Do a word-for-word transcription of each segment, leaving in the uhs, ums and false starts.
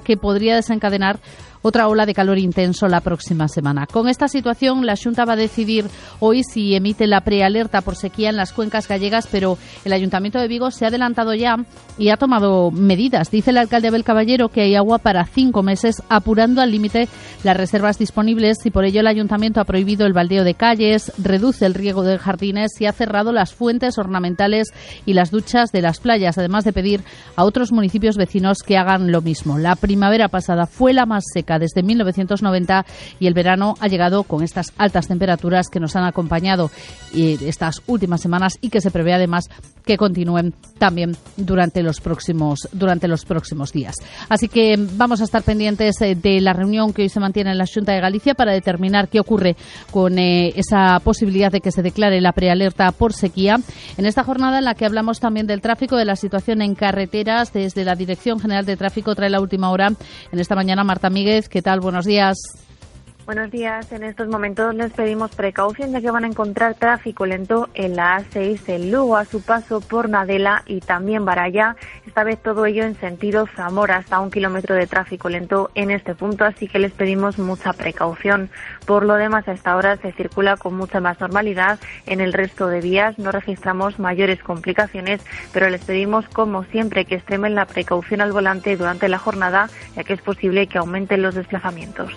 que podría desencadenar otra ola de calor intenso la próxima semana. Con esta situación, la Xunta va a decidir hoy si emite la prealerta por sequía en las cuencas gallegas, pero el Ayuntamiento de Vigo se ha adelantado ya y ha tomado medidas. Dice el alcalde Abel Caballero que hay agua para cinco meses, apurando al límite las reservas disponibles, y por ello el Ayuntamiento ha prohibido el baldeo de calles, reduce el riego de jardines y ha cerrado las fuentes ornamentales y las duchas de las playas, además de pedir a otros municipios vecinos que hagan lo mismo. La primavera pasada fue la más seca desde mil novecientos noventa y el verano ha llegado con estas altas temperaturas que nos han acompañado estas últimas semanas y que se prevé además que continúen también durante los próximos durante los próximos días. Así que vamos a estar pendientes de la reunión que hoy se mantiene en la Xunta de Galicia para determinar qué ocurre con eh, esa posibilidad de que se declare la prealerta por sequía. En esta jornada en la que hablamos también del tráfico, de la situación en carreteras, desde la Dirección General de Tráfico trae la última hora. En esta mañana, Marta Míguez, ¿qué tal? Buenos días. Buenos días. En estos momentos les pedimos precaución, ya que van a encontrar tráfico lento en la A seis en Lugo a su paso por Nadela y también Baralla. Esta vez todo ello en sentido Zamora, hasta un kilómetro de tráfico lento en este punto, así que les pedimos mucha precaución. Por lo demás, a esta hora se circula con mucha más normalidad. En el resto de vías no registramos mayores complicaciones, pero les pedimos, como siempre, que extremen la precaución al volante durante la jornada, ya que es posible que aumenten los desplazamientos.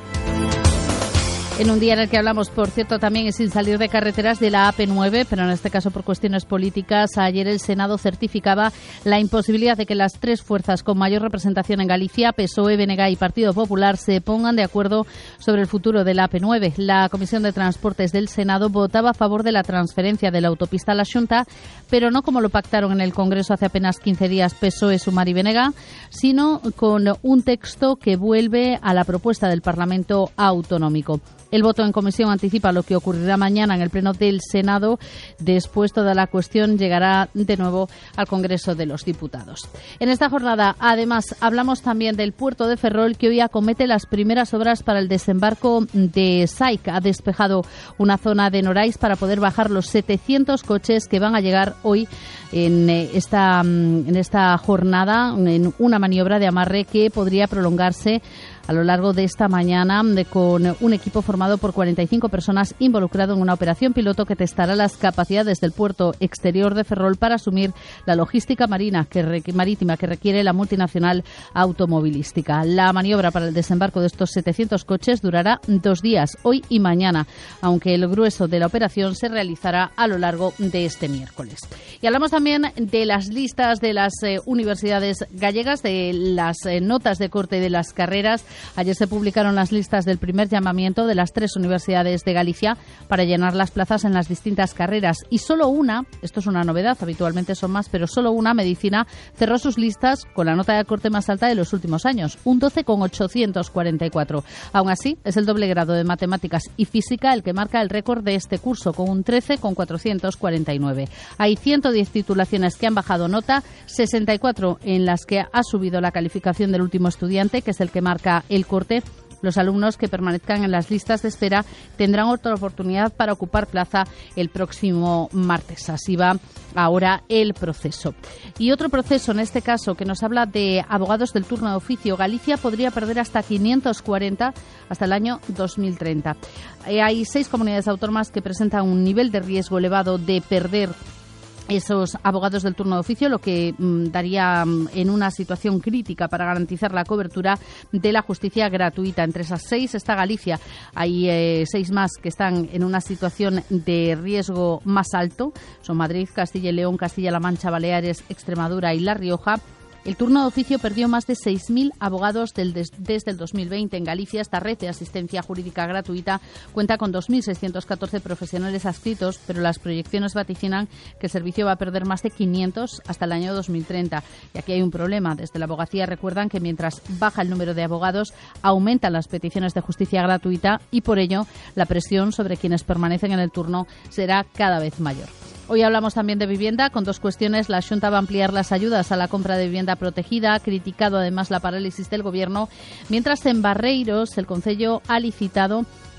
En un día en el que hablamos, por cierto, también y sin salir de carreteras, de la A P nueve, pero en este caso por cuestiones políticas. Ayer el Senado certificaba la imposibilidad de que las tres fuerzas con mayor representación en Galicia, P S O E, B N G y Partido Popular, se pongan de acuerdo sobre el futuro de la A P nueve. La Comisión de Transportes del Senado votaba a favor de la transferencia de la autopista a la Xunta, pero no como lo pactaron en el Congreso hace apenas quince días P S O E, Sumar y B N G, sino con un texto que vuelve a la propuesta del Parlamento Autonómico. El voto en comisión anticipa lo que ocurrirá mañana en el Pleno del Senado. Después, toda la cuestión llegará de nuevo al Congreso de los Diputados. En esta jornada, además, hablamos también del puerto de Ferrol, que hoy acomete las primeras obras para el desembarco de SAIC. Ha despejado una zona de Norais para poder bajar los setecientos coches que van a llegar hoy en esta, en esta jornada, en una maniobra de amarre que podría prolongarse a lo largo de esta mañana, de, con un equipo formado por cuarenta y cinco personas involucrado en una operación piloto que testará las capacidades del puerto exterior de Ferrol para asumir la logística marina que re, marítima que requiere la multinacional automovilística. La maniobra para el desembarco de estos setecientos coches durará dos días, hoy y mañana, aunque el grueso de la operación se realizará a lo largo de este miércoles. Y hablamos también de las listas de las eh, universidades gallegas, de las eh, notas de corte de las carreras. Ayer se publicaron las listas del primer llamamiento de las tres universidades de Galicia para llenar las plazas en las distintas carreras. Y solo una, esto es una novedad, habitualmente son más, pero solo una, Medicina, cerró sus listas con la nota de corte más alta de los últimos años, un doce coma ochocientos cuarenta y cuatro. Aún así, es el doble grado de Matemáticas y Física el que marca el récord de este curso, con un trece coma cuatrocientos cuarenta y nueve. Hay ciento diez titulaciones que han bajado nota, sesenta y cuatro en las que ha subido la calificación del último estudiante, que es el que marca el corte. Los alumnos que permanezcan en las listas de espera tendrán otra oportunidad para ocupar plaza el próximo martes. Así va ahora el proceso. Y otro proceso, en este caso, que nos habla de abogados del turno de oficio. Galicia podría perder hasta quinientos cuarenta hasta el año dos mil treinta. Hay seis comunidades autónomas que presentan un nivel de riesgo elevado de perder esos abogados del turno de oficio, lo que mm, daría mm, en una situación crítica para garantizar la cobertura de la justicia gratuita. Entre esas seis está Galicia. Hay eh, seis más que están en una situación de riesgo más alto. Son Madrid, Castilla y León, Castilla-La Mancha, Baleares, Extremadura y La Rioja. El turno de oficio perdió más de seis mil abogados del des, desde el dos mil veinte. En Galicia, esta red de asistencia jurídica gratuita cuenta con dos mil seiscientos catorce profesionales adscritos, pero las proyecciones vaticinan que el servicio va a perder más de quinientos hasta el año dos mil treinta. Y aquí hay un problema. Desde la abogacía recuerdan que mientras baja el número de abogados, aumentan las peticiones de justicia gratuita y por ello la presión sobre quienes permanecen en el turno será cada vez mayor. Hoy hablamos también de vivienda, con dos cuestiones. La Xunta va a ampliar las ayudas a la compra de vivienda protegida. Ha criticado además la parálisis del Gobierno, mientras en Barreiros el Concello ha licitado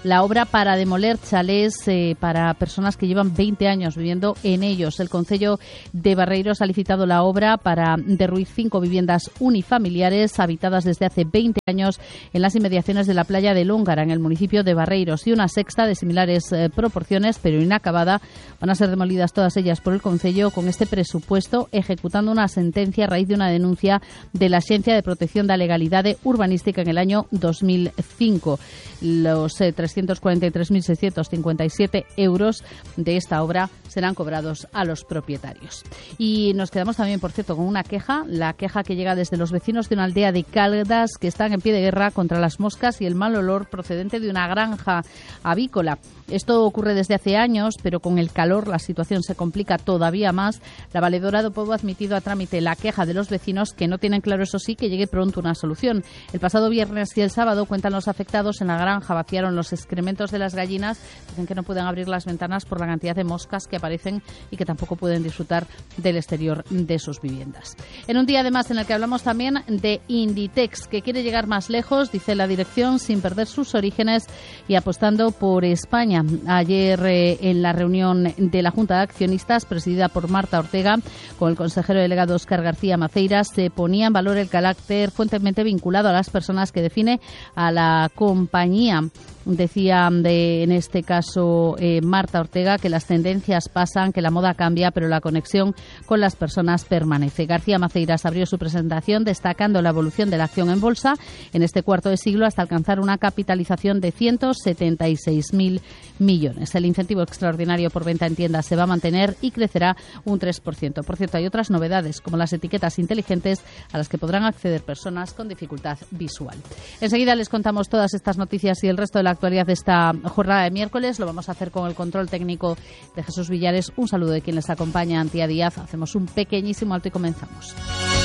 la obra para demoler chalés eh, para personas que llevan veinte años viviendo en ellos. El Concello de Barreiros ha licitado la obra para derruir cinco viviendas unifamiliares habitadas desde hace veinte años en las inmediaciones de la playa de Lóngara, en el municipio de Barreiros, y una sexta de similares eh, proporciones, pero inacabada. Van a ser demolidas todas ellas por el Concello con este presupuesto, ejecutando una sentencia a raíz de una denuncia de la Axencia de Protección da Legalidade Urbanística en el año dos mil cinco. Los eh, trescientos cuarenta y tres mil seiscientos cincuenta y siete euros de esta obra serán cobrados a los propietarios. Y nos quedamos también, por cierto, con una queja, la queja que llega desde los vecinos de una aldea de Caldas que están en pie de guerra contra las moscas y el mal olor procedente de una granja avícola. Esto ocurre desde hace años, pero con el calor la situación se complica todavía más. La Valedora do Pobo ha admitido a trámite la queja de los vecinos, que no tienen claro, eso sí, que llegue pronto una solución. El pasado viernes y el sábado, cuentan los afectados, en la granja vaciaron los excrementos de las gallinas. Dicen que no pueden abrir las ventanas por la cantidad de moscas que aparecen y que tampoco pueden disfrutar del exterior de sus viviendas. En un día, además, en el que hablamos también de Inditex, que quiere llegar más lejos, dice la dirección, sin perder sus orígenes y apostando por España. Ayer, eh, en la reunión de la Junta de Accionistas, presidida por Marta Ortega, con el consejero delegado Óscar García Maceiras, se ponía en valor el carácter fuertemente vinculado a las personas que define a la compañía. Decía de, en este caso eh, Marta Ortega, que las tendencias pasan, que la moda cambia, pero la conexión con las personas permanece. García Maceiras abrió su presentación destacando la evolución de la acción en bolsa en este cuarto de siglo hasta alcanzar una capitalización de ciento setenta y seis mil millones. El incentivo extraordinario por venta en tiendas se va a mantener y crecerá un tres por ciento. Por cierto, hay otras novedades, como las etiquetas inteligentes a las que podrán acceder personas con dificultad visual. Enseguida les contamos todas estas noticias y el resto de la actualidad de esta jornada de miércoles. Lo vamos a hacer con el control técnico de Jesús Villares. Un saludo de quien les acompaña, Antía Díaz. Hacemos un pequeñísimo alto y comenzamos.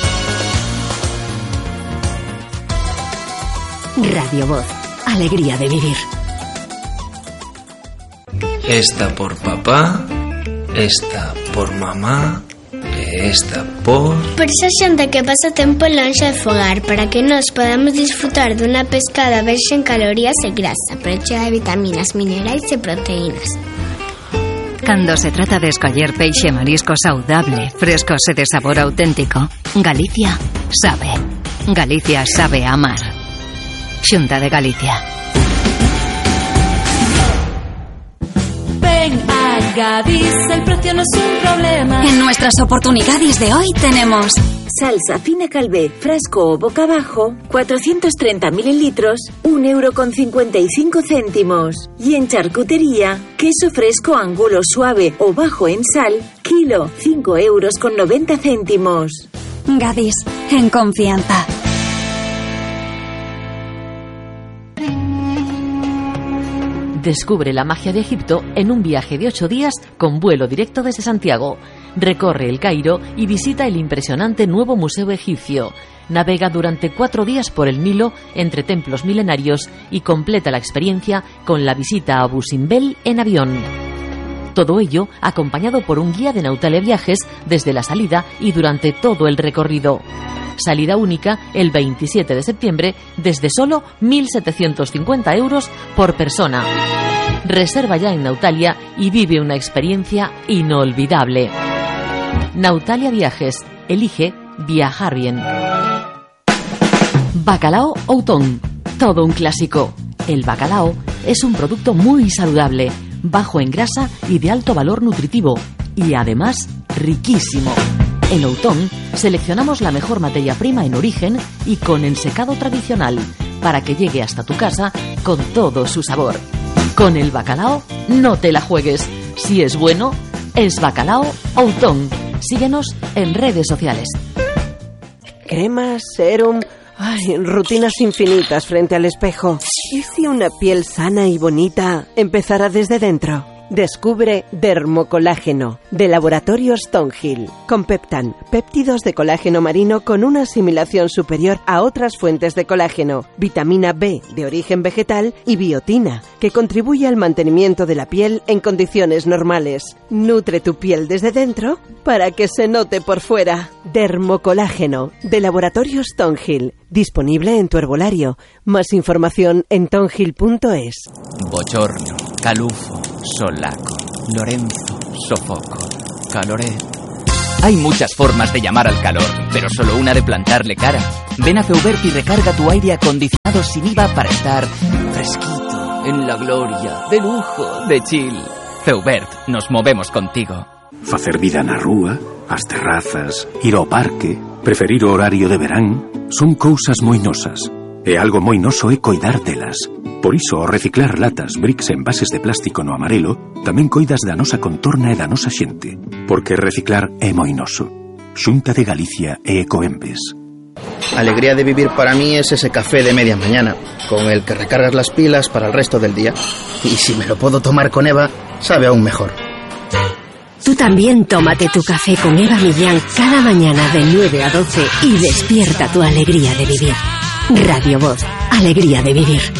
Radio Voz, alegría de vivir. Esta por papá, esta por mamá, esta por... Por esa xente que pasa tempo lonxe de fogar, para que nós podamos disfrutar dunha pescada verxe en calorías e grasa, pero chea de vitaminas, minerais e proteínas. Cando se trata de escoller peixe marisco saudable, frescos e de sabor auténtico, Galicia sabe. Galicia sabe amar. Xunta de Galicia. Ven a Gadis, el precio no es un problema. En nuestras oportunidades de hoy tenemos salsa fina Calvé, frasco o boca abajo, cuatrocientos treinta mililitros, un euro con cincuenta y cinco céntimos. Y en charcutería, queso fresco angulo suave o bajo en sal, kilo, cinco euros con noventa céntimos. Gadis, en confianza. Descubre la magia de Egipto en un viaje de ocho días con vuelo directo desde Santiago. Recorre el Cairo y visita el impresionante nuevo Museo Egipcio. Navega durante cuatro días por el Nilo entre templos milenarios y completa la experiencia con la visita a Abu Simbel en avión. Todo ello acompañado por un guía de Nautalia Viajes desde la salida y durante todo el recorrido. Salida única el veintisiete de septiembre desde solo mil setecientos cincuenta euros por persona. Reserva ya en Nautalia y vive una experiencia inolvidable. Nautalia Viajes. Elige viajar bien. Bacalao Outón. Todo un clásico. El bacalao es un producto muy saludable, bajo en grasa y de alto valor nutritivo. Y además, riquísimo. En Outón seleccionamos la mejor materia prima en origen y con ensecado tradicional para que llegue hasta tu casa con todo su sabor. Con el bacalao no te la juegues. Si es bueno, es Bacalao Outón. Síguenos en redes sociales. Cremas, serum, ay, rutinas infinitas frente al espejo. ¿Y si una piel sana y bonita empezara desde dentro? Descubre Dermocolágeno, de Laboratorios Thornhill. Con Peptan, péptidos de colágeno marino con una asimilación superior a otras fuentes de colágeno, vitamina B de origen vegetal y biotina, que contribuye al mantenimiento de la piel en condiciones normales. Nutre tu piel desde dentro para que se note por fuera. Dermocolágeno, de Laboratorios Thornhill. Disponible en tu herbolario. Más información en thornhill punto es. Bochorno, calufo, solaco, Lorenzo, sofoco, caloret. Hay muchas formas de llamar al calor, pero solo una de plantarle cara. Ven a Feubert y recarga tu aire acondicionado sin I V A para estar fresquito, en la gloria, de lujo, de chill. Feubert, nos movemos contigo. Facer vida na rúa, as terrazas, ir ao parque, preferir o horario de verán, son cousas moi nosas. E algo moi noso é coidar delas. Por iso, ao reciclar latas, bricks e envases de plástico no amarelo, tamén coidas da nosa contorna e da nosa xente. Porque reciclar é moi noso. Xunta de Galicia e Ecoembes. Alegría de vivir para mí es ese café de media mañana, con el que recargas las pilas para el resto del día. Y si me lo puedo tomar con Eva, sabe aún mejor. Tú también tómate tu café con Eva Millán cada mañana de nueve a doce y despierta tu alegría de vivir. Radio Voz, alegría de vivir.